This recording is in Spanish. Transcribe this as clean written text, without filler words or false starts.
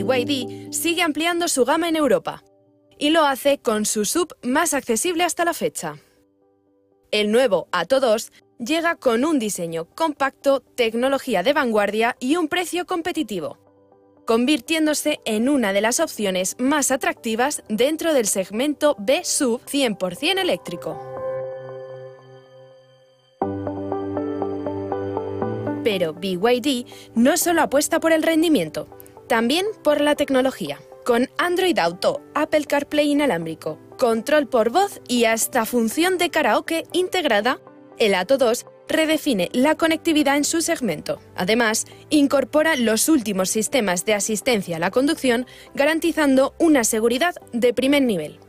BYD sigue ampliando su gama en Europa y lo hace con su SUV más accesible hasta la fecha. El nuevo Atto 2 llega con un diseño compacto, tecnología de vanguardia y un precio competitivo, convirtiéndose en una de las opciones más atractivas dentro del segmento B-SUV 100% eléctrico. Pero BYD no solo apuesta por el rendimiento, también por la tecnología. Con Android Auto, Apple CarPlay inalámbrico, control por voz y hasta función de karaoke integrada, el Atto 2 redefine la conectividad en su segmento. Además, incorpora los últimos sistemas de asistencia a la conducción, garantizando una seguridad de primer nivel.